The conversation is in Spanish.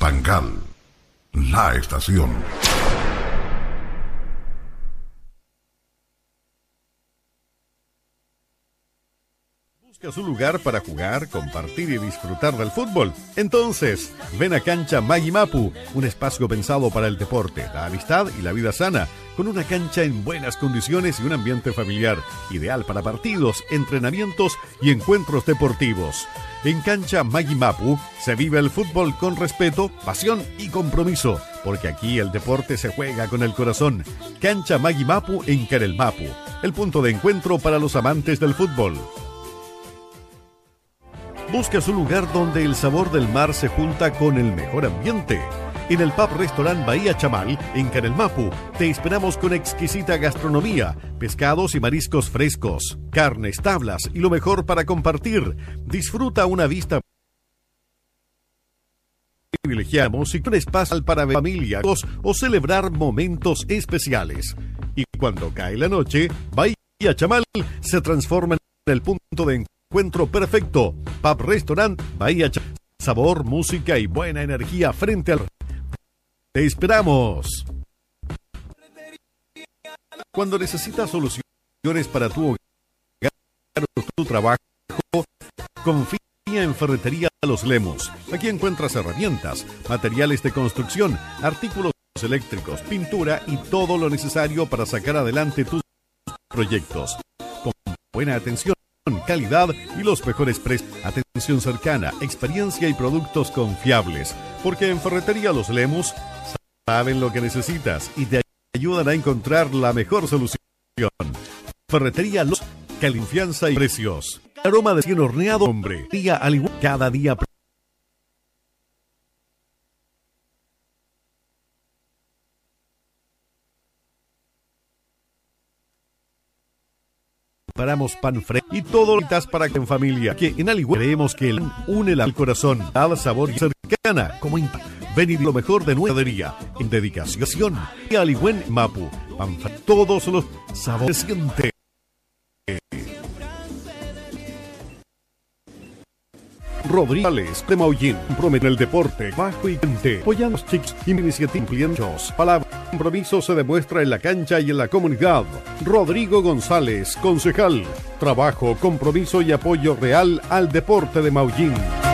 Bancal, la estación. Busca su lugar para jugar, compartir y disfrutar del fútbol. Entonces, ven a Cancha Maguimapu, un espacio pensado para el deporte, la amistad y la vida sana, con una cancha en buenas condiciones y un ambiente familiar, ideal para partidos, entrenamientos y encuentros deportivos. En Cancha Maguimapu se vive el fútbol con respeto, pasión y compromiso, porque aquí el deporte se juega con el corazón. Cancha Maguimapu en Carelmapu, el punto de encuentro para los amantes del fútbol. Busca su lugar donde el sabor del mar se junta con el mejor ambiente. En el Pub Restaurant Bahía Chamal, en Carelmapu, te esperamos con exquisita gastronomía, pescados y mariscos frescos, carnes, tablas y lo mejor para compartir. Disfruta una vista privilegiamos y un espacio para familias o celebrar momentos especiales. Y cuando cae la noche, Bahía Chamal se transforma en el punto de encuentro perfecto. Pub Restaurant Bahía Chamal. Sabor, música y buena energía frente al... ¡Te esperamos! Cuando necesitas soluciones para tu hogar o tu trabajo, confía en Ferretería Los Lemos. Aquí encuentras herramientas, materiales de construcción, artículos eléctricos, pintura y todo lo necesario para sacar adelante tus proyectos. Con buena atención, calidad y los mejores precios. Atención cercana, experiencia y productos confiables. Porque en Ferretería Los Lemos saben lo que necesitas y te ayudan a encontrar la mejor solución. Ferretería Los, confianza y precios. Aroma de cien horneado, hombre. Día al igual, cada día. Preparamos pan fresco y todo lo para que en familia. Que en Aligüen creemos que el pan une al corazón, da sabor y cercana. Como venir lo mejor de nuestra heladería en dedicación. Y Aligüen Mapu, pan todos los sabores siente. Rodríguez de Maullín promete el deporte bajo y gente, apoyando a los chicos y iniciativas. Palabra compromiso se demuestra en la cancha y en la comunidad. Rodrigo González, concejal. Trabajo, compromiso y apoyo real al deporte de Maullín.